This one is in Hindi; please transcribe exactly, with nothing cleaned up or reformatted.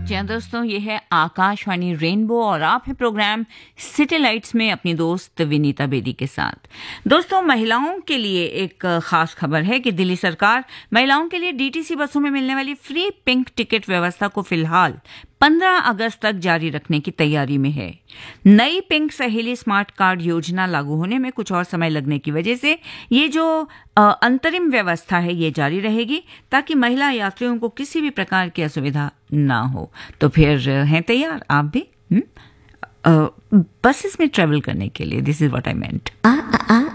जी हाँ दोस्तों, ये है आकाशवाणी रेनबो और आप हैं प्रोग्राम सिटी लाइट्स में अपनी दोस्त विनीता बेदी के साथ। दोस्तों, महिलाओं के लिए एक खास खबर है कि दिल्ली सरकार महिलाओं के लिए डीटीसी बसों में मिलने वाली फ्री पिंक टिकट व्यवस्था को फिलहाल पंद्रह अगस्त तक जारी रखने की तैयारी में है। नई पिंक सहेली स्मार्ट कार्ड योजना लागू होने में कुछ और समय लगने की वजह से ये जो अ, अंतरिम व्यवस्था है ये जारी रहेगी, ताकि महिला यात्रियों को किसी भी प्रकार की असुविधा ना हो। तो फिर हैं तैयार आप भी बसेस में ट्रेवल करने के लिए? This is what I meant.